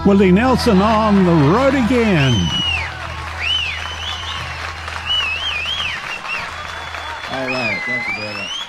Willie Nelson on the road again. All right, thank you very much.